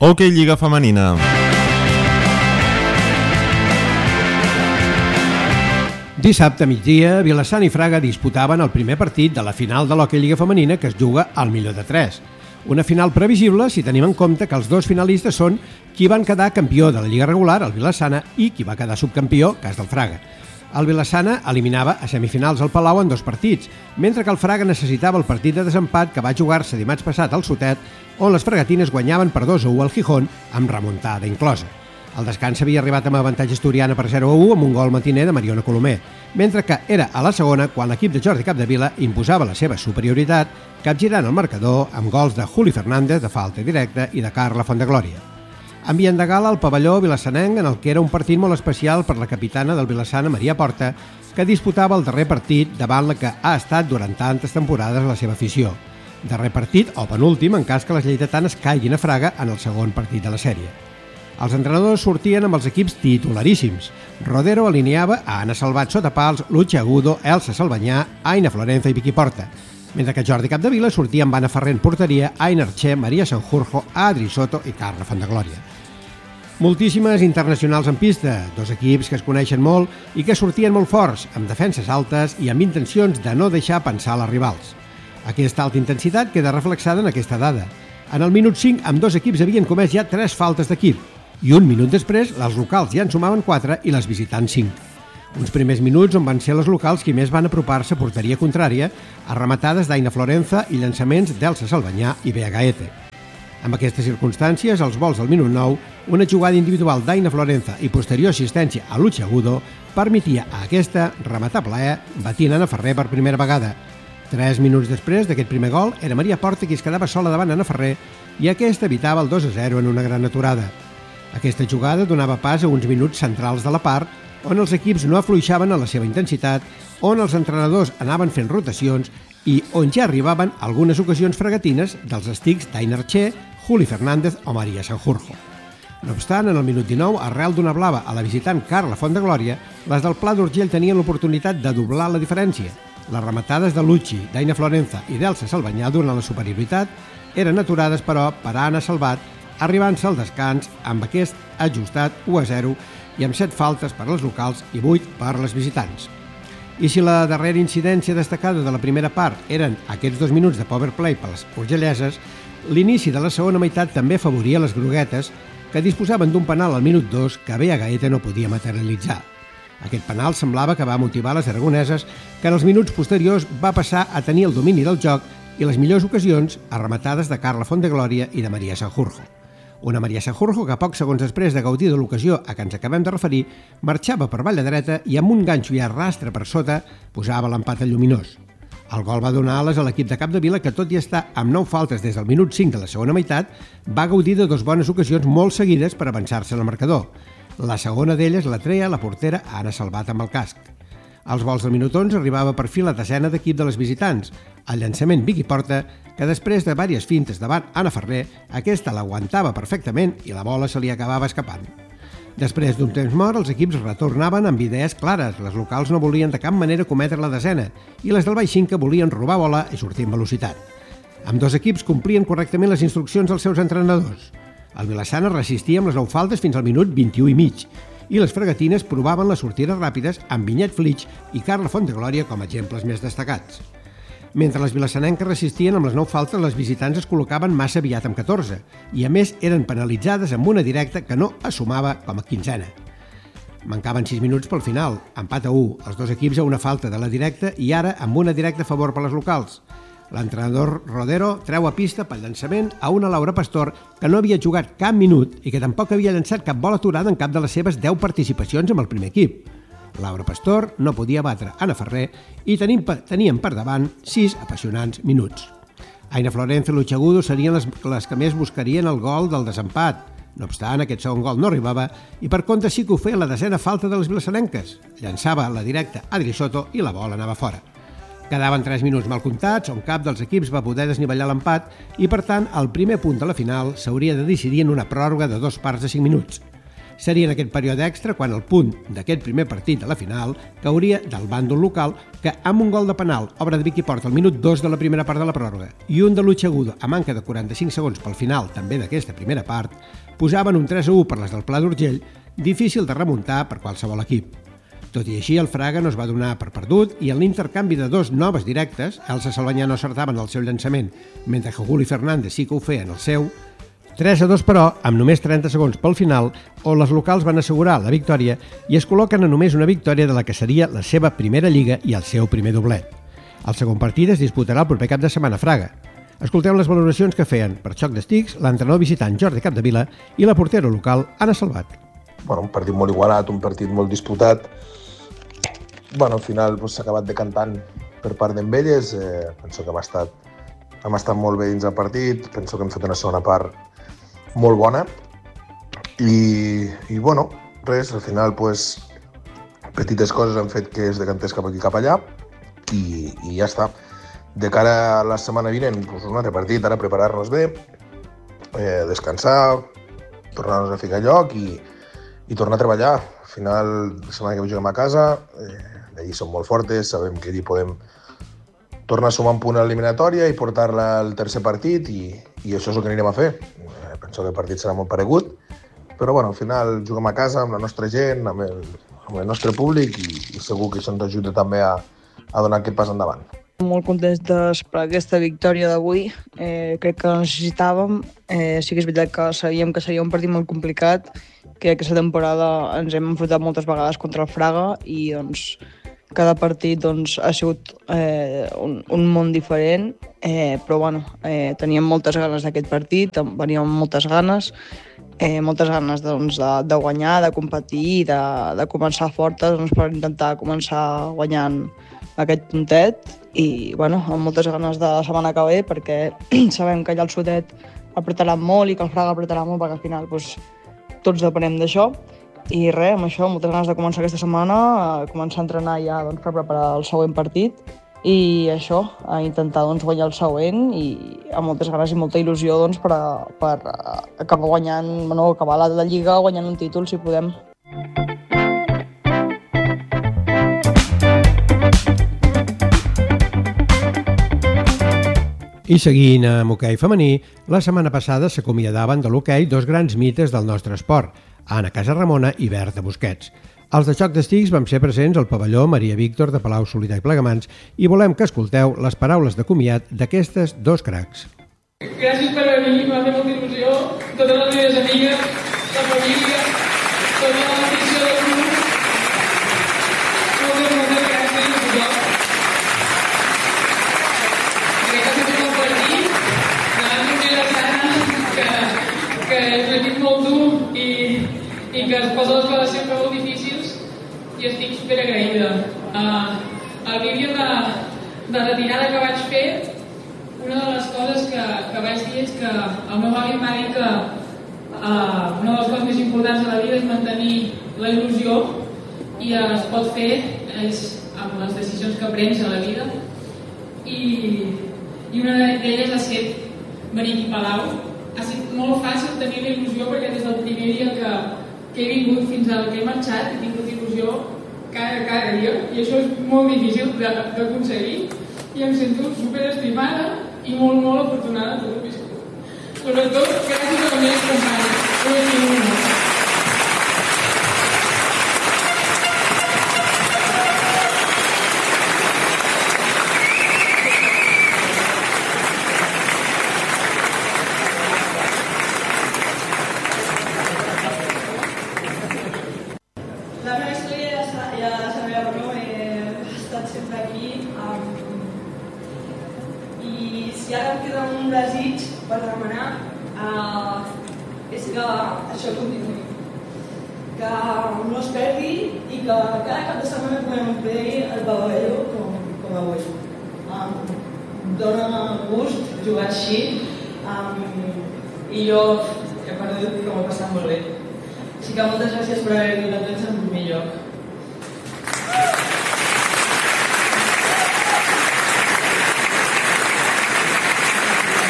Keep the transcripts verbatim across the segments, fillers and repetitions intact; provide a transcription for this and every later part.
Hoquei Lliga Femenina. Dissabte a migdia, Vila-sana i Fraga disputaven el primer partit de la final de l'Hoquei Lliga Femenina que es juga al millor de tres. Una final previsible si tenim en compte que els dos finalistes són qui van quedar campió de la Lliga regular, el Vila-sana, i qui va quedar subcampió, cas del Fraga. El Vila-sana eliminava a semifinals al Palau en dos partits, mentre que el Fraga necessitava el partit de desempat que va jugar-se dimarts passat al Sotet, on les fragatines guanyaven per dos a u al Gijón, amb remuntada inclosa. El descans havia arribat amb avantatge asturiana per zero a u amb un gol matiner de Mariona Colomer, mentre que era a la segona quan l'equip de Jordi Capdevila imposava la seva superioritat, capgirant el marcador amb gols de Juli Fernández de falta directa i de Carla Fondeglòria. Ambient de gala al pavelló vilassanenc en el que era un partit molt especial per la capitana del Vila-sana, Maria Porta, que disputava el darrer partit davant la que ha estat durant tantes temporades la seva afició. Darrer partit o penúltim en cas que les lleidatanes caiguin a Fraga en el segon partit de la sèrie. Els entrenadors sortien amb els equips titularíssims. Rodero alineava a Anna Salvat sota pals, Lucha Agudo, Elsa Salvanyà, Aina Florenza i Vicky Porta, mentre que Jordi Capdevila sortia amb Anna Ferrer en porteria, Aina Archer, Maria Sanjurjo, Adri Soto i Carla Fondeglòria. Moltíssimes internacionals en pista, dos equips que es coneixen molt i que sortien molt forts, amb defenses altes i amb intencions de no deixar pensar les rivals. Aquesta alta intensitat queda reflexada en aquesta dada. En el minut cinc, amb dos equips havien comès ja tres faltes d'equip, i un minut després, les locals ja en sumaven quatre i les visitants cinc. Uns primers minuts on van ser les locals qui més van apropar-se a porteria contrària, a rematades d'Aina Florenza i llançaments d'Elsa Salvanyà i Bea Gaete. Amb aquestes circumstàncies, als vols del minut nou, una jugada individual d'Aina Florenza i posterior assistència a Lucha Agudo permetia a aquesta rematar plaer, batint Anna Ferrer per primera vegada. Tres minuts després d'aquest primer gol, era Maria Porta qui es quedava sola davant Anna Ferrer i aquesta evitava el dos a zero en una gran aturada. Aquesta jugada donava pas a uns minuts centrals de la part on els equips no afluixaven a la seva intensitat, on els entrenadors anaven fent rotacions i on ja arribaven algunes ocasions fragatines dels estics d'Aina Archer, Juli Fernández o Maria Sanjurjo. No obstant, en el minut dinou, arrel d'una blava a la visitant Carla Fondeglòria, les del Pla d'Urgell tenien l'oportunitat de doblar la diferència. Les rematades de Luchi, d'Aina Florenza i d'Elsa Salvanyà durant la superioritat eren aturades, però, per Anna Salvat, arribant-se al descans amb aquest ajustat u a zero i amb set faltes per les locals i vuit per les visitants. I si la darrera incidència destacada de la primera part eren aquests dos minuts de power play per les urgelleses, l'inici de la segona meitat també afavoria les groguetes, que disposaven d'un penal al minut dos que Bea Gaete no podia materialitzar. Aquest penal semblava que va motivar les aragoneses, que en els minuts posteriors va passar a tenir el domini del joc i les millors ocasions arrematades de Carla Fondeglòria i de Maria Sanjurjo. Una Maria Sanjurjo que pocs segons després de gaudir de l'ocasió a què ens acabem de referir, marxava per balla dreta i amb un ganxo i arrastre per sota posava l'empat al lluminós. El gol va donar ales a l'equip de Capdevila que, tot i estar amb nou faltes des del minut cinc de la segona meitat, va gaudir de dues bones ocasions molt seguides per avançar-se en el marcador. La segona d'elles la treia la portera Anna Salvat amb el casc. Als vols del minut onze arribava per fi la desena d'equip de les visitants, el llançament Vicky Porta, que després de diverses fintes davant Anna Ferrer, aquesta l'aguantava perfectament i la bola se li acabava escapant. Després d'un temps mort, els equips retornaven amb idees clares. Les locals no volien de cap manera cometre la desena i les del Baix Cinca volien robar bola i sortir amb velocitat. Ambdós equips complien correctament les instruccions dels seus entrenadors. El Vila-sana resistia amb les nou faltes fins al minut vint-i-u i mig i les fragatines provaven les sortides ràpides amb Vinyet Flix i Carla Fondeglòria com a exemples més destacats. Mentre les vilassanenques resistien amb les nou faltes, les visitants es col·locaven massa aviat amb catorze i, a més, eren penalitzades amb una directa que no assumava com a quinzena. Mancaven sis minuts pel final, empat a u, els dos equips a una falta de la directa i ara amb una directa a favor per les locals. L'entrenador Rodero treu a pista pel llançament a una Laura Pastor que no havia jugat cap minut i que tampoc havia llançat cap bola aturada en cap de les seves deu participacions amb el primer equip. Laura Pastor no podia batre Anna Ferrer i tenien per davant sis apassionants minuts. Aina Florenza i Lucha Agudo serien les, les que més buscarien el gol del desempat. No obstant, aquest segon gol no arribava i per contra sí que ho feia la desena falta de les vilassanenques. Llançava la directa Adri Soto i la bola anava fora. Quedaven tres minuts mal comptats on cap dels equips va poder desnivellar l'empat i, per tant, el primer punt de la final s'hauria de decidir en una pròrroga de dos parts de cinc minuts. Seria en aquest període extra quan el punt d'aquest primer partit de la final cauria del bàndol local que amb un gol de penal, obra de Vicky Porta al minut dos de la primera part de la pròrroga i un de Lucha Agudo a manca de quaranta-cinc segons pel final també d'aquesta primera part, posaven un tres a u per les del Pla d'Urgell, difícil de remuntar per qualsevol equip. Tot i així, el Fraga no es va donar per perdut i en l'intercanvi de dos noves directes, Elsa Salvanyà no acertaven el seu llançament, mentre que Juli Fernández sí que ho feien el seu, tres a dos, però, amb només trenta segons pel final, on les locals van assegurar la victòria i es col·loquen a només una victòria de la que seria la seva primera lliga i el seu primer doblet. El segon partit es disputarà el proper cap de setmana a Fraga. Escolteu les valoracions que feien per xoc d'estics l'entrenador visitant Jordi Capdevila i la portera local Anna Salvat. Bueno, un partit molt igualat, un partit molt disputat. Bueno, al final s'ha pues, acabat decantant per part d'Embelles. Eh, penso que hem estat, hem estat molt bé dins el partit. Penso que hem fet una segona part molt bona i, i bueno, res, al final pues, petites coses han fet que es decantés cap aquí cap allà i, i ja està. De cara a la setmana vinent, pues, un altre partit, ara preparar-nos bé, eh, descansar, tornar-nos a ficar a lloc i, i tornar a treballar. Al final, la setmana que juguem a casa, eh, d'allí som molt fortes, sabem que allí podem tornar a sumar un punt a l'eliminatòria i portar-la al tercer partit i, i això és el que anirem a fer. Penso que el partit serà molt paregut, però bueno, al final juguem a casa amb la nostra gent, amb el, amb el nostre públic i, i segur que això ens ajuda també a, a donar aquest pas endavant. Molt contents per aquesta victòria d'avui, eh, crec que la necessitàvem, eh, sí que és veritat que sabíem que seria un partit molt complicat, que aquesta temporada ens hem enfrontat moltes vegades contra el Fraga i doncs cada partit doncs, ha sigut eh, un, un món diferent, eh, però bueno, eh, teníem moltes ganes d'aquest partit, veníem amb moltes ganes, eh, moltes ganes doncs, de, de guanyar, de competir, de, de començar fortes doncs, per intentar començar guanyant aquest puntet i bueno, amb moltes ganes de la setmana que ve perquè sabem que allà el Sudet apretarà molt i que el Fraga apretarà molt perquè al final doncs, tots depenem d'això. I res, amb això, moltes ganes de començar aquesta setmana, a començar a entrenar ja doncs, per preparar el següent partit i això, a intentar doncs, guanyar el següent i amb moltes ganes i molta il·lusió doncs, per, a, per acabar guanyant, bueno, acabar la, la Lliga guanyant un títol si podem. I seguint amb hoquei femení, la setmana passada s'acomiadaven de l'hoquei dos grans mites del nostre esport, Anna Casaramona i Berta Busquets. Els de Xoc d'Estics vam ser presents al pavelló Maria Víctor de Palau Solità i Plegamans i volem que escolteu les paraules de comiat d'aquestes dos cracs. Gràcies per venir, m'ha fet molta il·lusió, totes les meves amigues, la família, tota l'afició del club. Moltes, moltes gràcies a tothom. Crec que ha fet un partit, davant d'un Vilassana que, que és un equip molt dur i, i que es posa les coses sempre molt difícils i estic superagraïda. Uh, el vídeo de, de retirada que vaig fer, una de les coses que, que vaig dir és que el meu avi m'ha dit que uh, una de les coses més importants de la vida és mantenir la il·lusió i es pot fer és amb les decisions que prens a la vida i, i una d'elles ha estat venir aquí a Palau. Ha sigut molt fàcil tenir la il·lusió perquè des del primer dia que, que he vingut fins al que he marxat he tingut il·lusió cada, cada dia i això és molt difícil d'aconseguir i em sento superestimada i molt, molt afortunada de tot el viscut. Sobretot, gràcies a les meves companyes. Ho he tingut molt. La meva història ja, sa, ja la sabeu, no? He estat sempre aquí. Um, I si ara em queda un desig per demanar uh, és que això continuï. Que no es perdi i que cada cap de setmana podem omplir el pavelló com, com avui. Um, dóna gust jugar així um, i jo he perdut que m'ho he passat molt bé. Així que moltes gràcies per haver vingut a tots en primer lloc.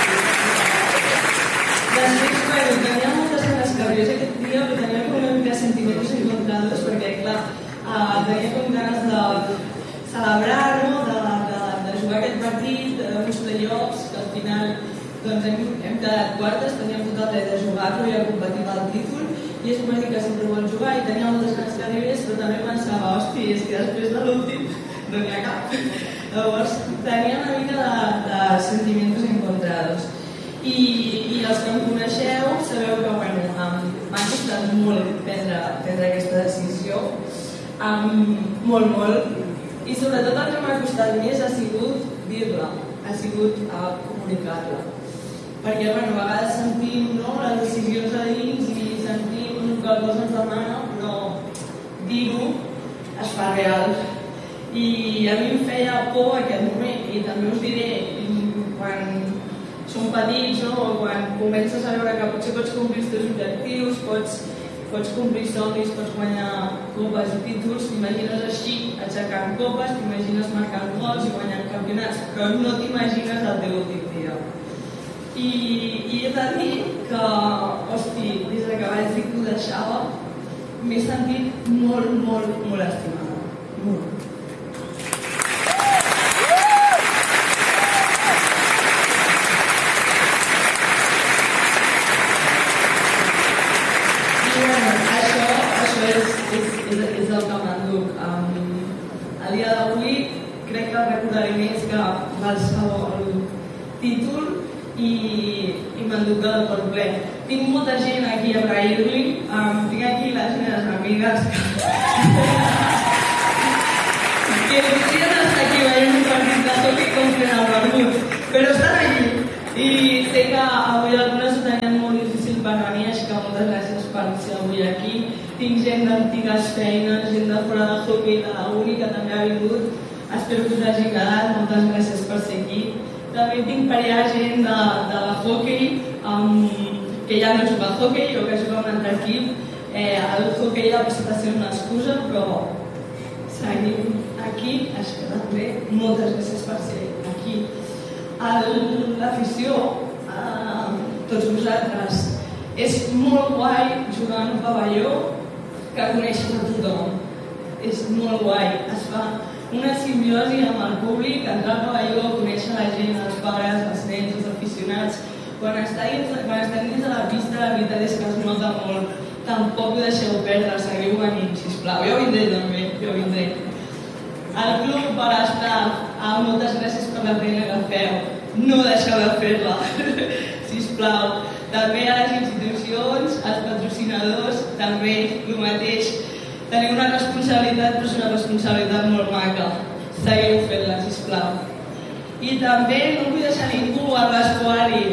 Després, bueno, tenia moltes ganes que arribés aquest dia, però tenia com una mica nosaltres, perquè, clar, tenia com ganes de celebrar, no?, de jugar aquest partit, uns playoffs, que al final doncs hem quedat quartes, teníem tot el dret de jugar-lo i a competir pel títol, i és un partit que sempre vol jugar i tenia moltes ganes que arribés, però també pensava, hosti, és que després de l'últim no n'hi ha cap. Llavors tenia una mica de sentiments encontrados. I els que em coneixeu sabeu que m'ha costat molt prendre aquesta decisió, molt, molt, i sobretot el que m'ha costat més ha sigut dir-la, ha sigut comunicar-la. Perquè a vegades sentim les decisions a dins i sentim que el cos ens demana, però dir-ho es fa real. I a mi em feia por aquest moment, i també us diré, quan som petits, o quan comences a veure que potser pots complir els teus objectius, pots complir somnis, pots guanyar copes i títols, t'imagines així, aixecant copes, t'imagines marcant gols i guanyant campionats, però no t'imagines el teu últim dia. I he de dir que, hosti, des que vaig dir que ho deixava, m'he sentit molt, molt, molt estimada. Molt. És el que m'enduc. A dia d'avui crec que recordaré més que el segon títol i m'enduc del cor ple. Tinc molta gent aquí a agrair-li, tinc aquí les meves amigues que podrien estar aquí veient un partit de hockey com fent el vermut, però estan aquí. I sé que avui algunes ho tenien molt difícil per venir, així que moltes gràcies per ser avui aquí. Tinc gent d'antigues feines, gent de fora de hockey, de la uni, que també ha vingut. Espero que us hagi agradat, moltes gràcies per ser aquí. També tinc per allà gent de la hockey, que ja no juga a hockey o que juga a un altre equip. El hockey ha passat a ser una excusa, però seguim aquí, així que també moltes gràcies per ser aquí. L'afició, tots vosaltres, és molt guai jugar en un pavelló que coneixes a tothom. És molt guai. Es fa una simbiosi amb el públic, entrar al pavelló, conèixer la gent, els pares, els nens, els aficionats. Quan estem dins de la pista, la veritat és que es nota molt. Tampoc ho deixeu perdre, seguiu venint, sisplau. Jo vindré també, jo vindré. Al club, per estar, moltes gràcies per la feina que feu. No deixeu de fer-la, sisplau. També a les institucions, als patrocinadors, també el mateix. Teniu una responsabilitat, però és una responsabilitat molt maca. Seguiu fent-la, sisplau. I també no vull deixar ningú al vestuari.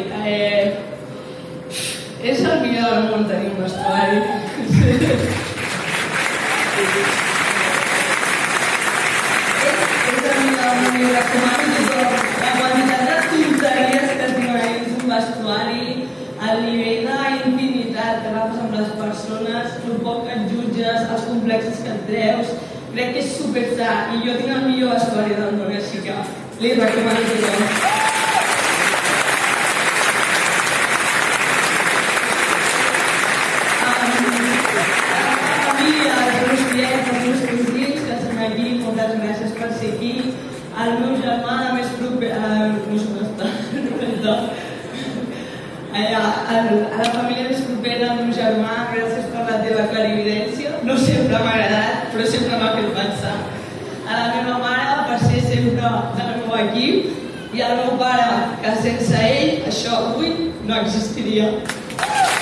És el millor del món tenir un vestuari. I recomano tothom la quantitat de tonteries que es diuen dins un vestuari, el nivell d'intimitat que agafes amb les persones, el poc que et jutges, els complexes que et treus, crec que és supersà i jo tinc el millor vestuari del món, així que li recomano a tothom. El meu germà, de més proper... No sé on està. A la família més propera, el meu germà, gràcies per la teva clarividència. No sempre m'ha agradat, però sempre m'ha fet pensar. A la meva mare, per ser sempre del meu equip. I al meu pare, que sense ell, això avui no existiria.